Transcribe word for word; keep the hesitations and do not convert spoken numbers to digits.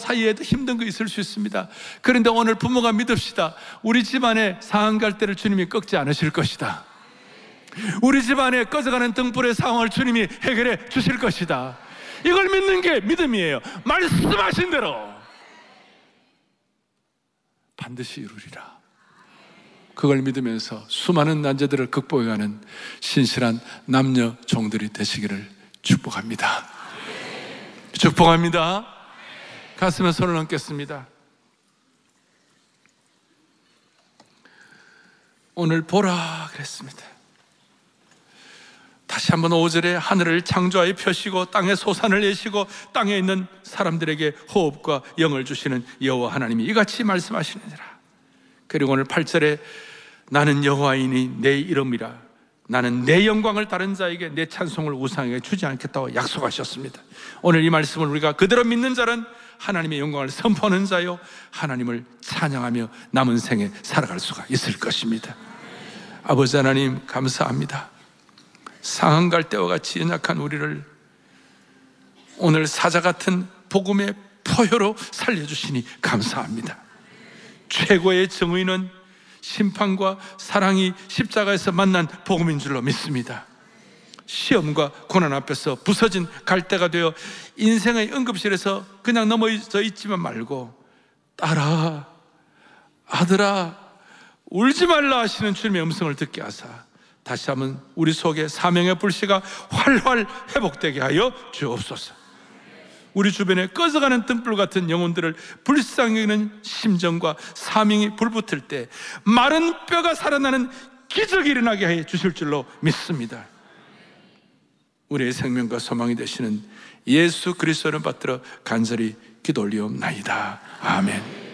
사이에도 힘든 거 있을 수 있습니다. 그런데 오늘 부모가 믿읍시다. 우리 집안의 상한 갈대를 주님이 꺾지 않으실 것이다. 우리 집안에 꺼져가는 등불의 상황을 주님이 해결해 주실 것이다. 이걸 믿는 게 믿음이에요. 말씀하신 대로 반드시 이루리라. 그걸 믿으면서 수많은 난제들을 극복해가는 신실한 남녀 종들이 되시기를 축복합니다. 축복합니다. 가슴에 손을 얹겠습니다. 오늘 보라 그랬습니다. 다시 한번 오 절에 하늘을 창조하여 펴시고 땅에 소산을 내시고 땅에 있는 사람들에게 호흡과 영을 주시는 여호와 하나님이 이같이 말씀하시느니라. 그리고 오늘 팔 절에 나는 여호와이니 내 이름이라. 나는 내 영광을 다른 자에게 내 찬송을 우상에게 주지 않겠다고 약속하셨습니다. 오늘 이 말씀을 우리가 그대로 믿는 자는 하나님의 영광을 선포하는 자요, 하나님을 찬양하며 남은 생에 살아갈 수가 있을 것입니다. 아버지 하나님 감사합니다. 상한 갈대와 같이 연약한 우리를 오늘 사자 같은 복음의 포효로 살려주시니 감사합니다. 최고의 정의는 심판과 사랑이 십자가에서 만난 복음인 줄로 믿습니다. 시험과 고난 앞에서 부서진 갈대가 되어 인생의 응급실에서 그냥 넘어져 있지만 말고 딸아, 아들아, 울지 말라 하시는 주님의 음성을 듣게 하사 다시 한번 우리 속에 사명의 불씨가 활활 회복되게 하여 주옵소서. 우리 주변에 꺼져가는 등불 같은 영혼들을 불쌍히 여기는 심정과 사명이 불붙을 때 마른 뼈가 살아나는 기적이 일어나게 해 주실 줄로 믿습니다. 우리의 생명과 소망이 되시는 예수 그리스도를 받들어 간절히 기도 올리옵나이다. 아멘.